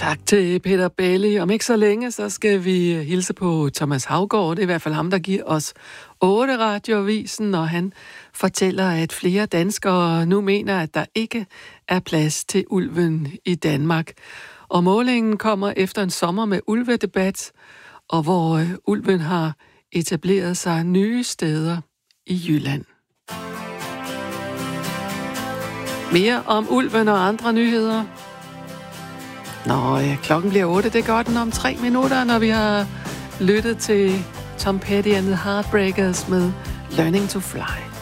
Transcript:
Tak til Peter Bailey. Om ikke så længe, så skal vi hilse på Thomas Haugaard. Det er i hvert fald ham, der giver os 8 radioavisen, og han fortæller, at flere danskere nu mener, at der ikke er plads til ulven i Danmark. Og målingen kommer efter en sommer med ulvedebat, og hvor ulven har etableret sig nye steder i Jylland. Mere om ulven og andre nyheder. Klokken bliver 8. Det gør den om 3 minutter, når vi har lyttet til Tom Petty and the Heartbreakers med Learning to Fly.